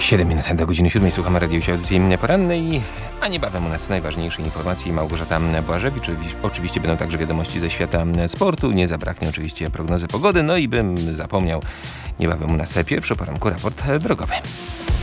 7 minut do godziny 7 słuchamy Radio Audycji Porannej, a niebawem u nas najważniejsze informacje. Małgorzata Błażewicz. Oczywiście będą także wiadomości ze świata sportu. Nie zabraknie oczywiście prognozy pogody. No i bym zapomniał, niebawem u nas pierwszy o poranku raport drogowy.